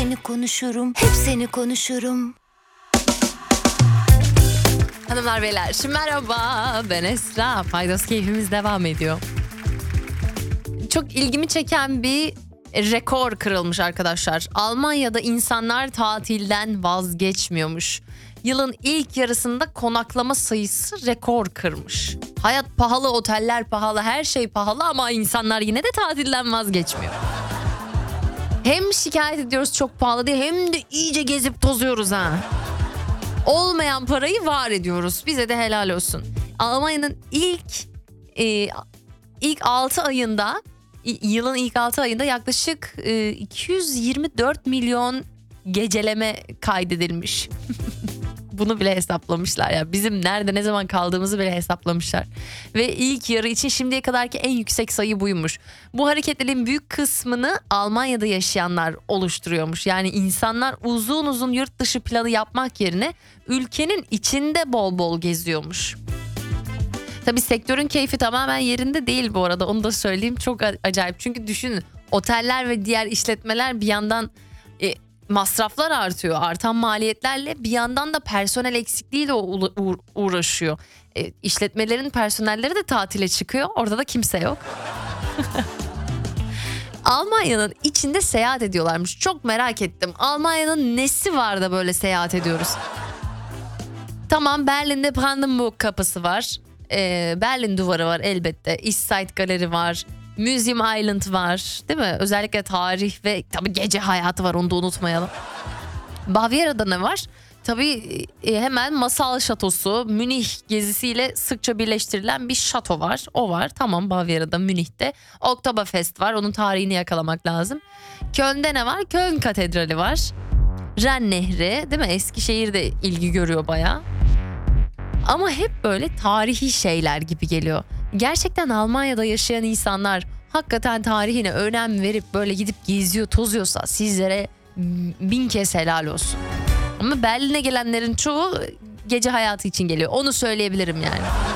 seni konuşurum, hep seni konuşurum. Hanımlar beyler, merhaba, ben Esra. Paydos keyfimiz devam ediyor. Çok ilgimi çeken bir rekor kırılmış arkadaşlar. Almanya'da insanlar tatilden vazgeçmiyormuş. Yılın ilk yarısında konaklama sayısı rekor kırmış. Hayat pahalı, oteller pahalı, her şey pahalı ama insanlar yine de tatilden vazgeçmiyor. Hem şikayet ediyoruz çok pahalı diye, hem de iyice gezip tozuyoruz ha. Olmayan parayı var ediyoruz. Bize de helal olsun. Almanya'nın ilk 6 ayında, yılın ilk 6 ayında yaklaşık 224 milyon geceleme kaydedilmiş. Bunu bile hesaplamışlar ya. Bizim nerede ne zaman kaldığımızı bile hesaplamışlar. Ve ilk yarı için şimdiye kadarki en yüksek sayı buymuş. Bu hareketlerin büyük kısmını Almanya'da yaşayanlar oluşturuyormuş. Yani insanlar uzun uzun yurt dışı planı yapmak yerine ülkenin içinde bol bol geziyormuş. Tabii sektörün keyfi tamamen yerinde değil bu arada, onu da söyleyeyim. Çok acayip, çünkü düşünün, oteller ve diğer işletmeler bir yandan masraflar artıyor. Artan maliyetlerle bir yandan da personel eksikliğiyle uğraşıyor. İşletmelerin personelleri de tatile çıkıyor. Orada da kimse yok. Almanya'nın içinde seyahat ediyorlarmış. Çok merak ettim. Almanya'nın nesi var da böyle seyahat ediyoruz? Tamam, Berlin'de Brandenburg Kapısı var. Berlin Duvarı var elbette. East Side Galeri var. Museum Island var, değil mi? Özellikle tarih ve tabii gece hayatı var, onu da unutmayalım. Bavyera'da ne var? Tabii hemen Masal Şatosu, Münih gezisiyle sıkça birleştirilen bir şato var. O var, tamam, Bavyera'da, Münih'te. Oktoberfest var, onun tarihini yakalamak lazım. Köln'de ne var? Köln Katedrali var. Ren Nehri, değil mi? Eskişehir'de ilgi görüyor bayağı. Ama hep böyle tarihi şeyler gibi geliyor. Gerçekten Almanya'da yaşayan insanlar hakikaten tarihine önem verip böyle gidip geziyor, tozuyorsa sizlere 1000 kez helal olsun. Ama Berlin'e gelenlerin çoğu gece hayatı için geliyor. Onu söyleyebilirim yani.